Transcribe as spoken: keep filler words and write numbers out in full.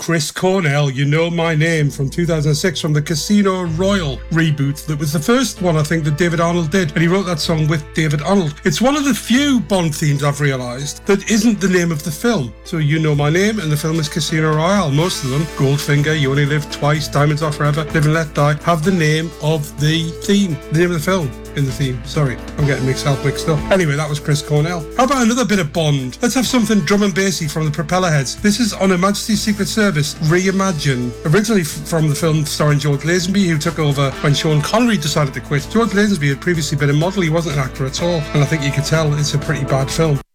Chris Cornell, You Know My Name, from two thousand six, from the Casino Royale reboot. That was the first one, I think, that David Arnold did, and he wrote that song with David Arnold. It's one of the few Bond themes I've realised that isn't the name of the film. So You Know My Name, and the film is Casino Royale. Most of them, Goldfinger, You Only Live Twice, Diamonds Are Forever, Live and Let Die, have the name of the theme, the name of the film in the theme. Sorry, I'm getting myself mixed up. Anyway, that was Chris Cornell. How about another bit of Bond? Let's have something drum and bassy from the Propellerheads. This is On Her Majesty's Secret Service Reimagined, originally f- from the film starring George Lazenby, who took over when Sean Connery decided to quit. George Lazenby had previously been a model. He wasn't an actor at all, and I think you could tell it's a pretty bad film.